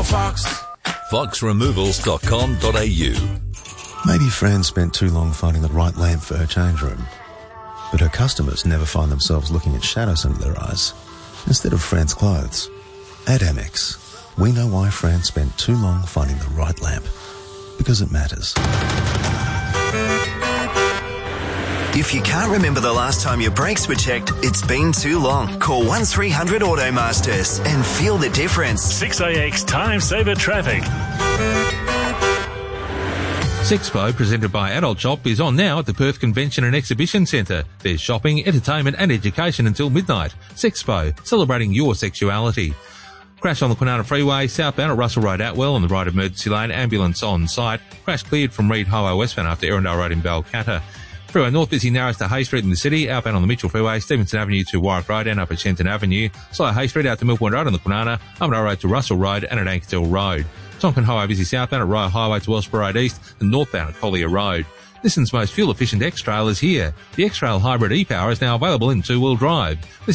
call Fox. foxremovals.com.au. Maybe Fran spent too long finding the right lamp for her change room. But her customers never find themselves looking at shadows under their eyes instead of Fran's clothes. At Amex, we know why Fran spent too long finding the right lamp. Because it matters. If you can't remember the last time your brakes were checked, it's been too long. Call 1300 Automasters and feel the difference. 6AX Time Saver Traffic. Sexpo, presented by Adult Shop, is on now at the Perth Convention and Exhibition Centre. There's shopping, entertainment and education until midnight. Sexpo, celebrating your sexuality. Crash on the Kwinana Freeway, southbound at Russell Road Atwell on the right emergency lane, ambulance on site. Crash cleared from Reed Highway westbound after Erindale Road in Balcatta. Freeway North busy narrows to Hay Street in the city, outbound on the Mitchell Freeway, Stevenson Avenue to Warwick Road and up at Shenton Avenue. Slow Hay Street out to Mill Point Road on the Kwinana, Armadale Road to Russell Road and at Ankersdale Road. Tonkin Highway busy southbound at Royal Highway to Wellsborough Road East and northbound at Collier Road. Nissan's most fuel-efficient X-Trail is here. The X-Trail Hybrid e-Power is now available in two-wheel drive.